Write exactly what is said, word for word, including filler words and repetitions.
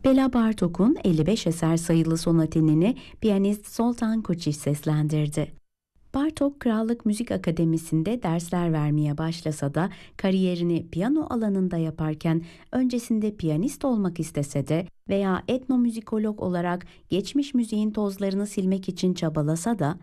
Bela Bartok'un elli beş eser sayılı sonatinini piyanist Zoltan Koçiş seslendirdi. Bartok, Krallık Müzik Akademisi'nde dersler vermeye başlasa da kariyerini piyano alanında yaparken öncesinde piyanist olmak istese de veya etnomüzikolog olarak geçmiş müziğin tozlarını silmek için çabalasa da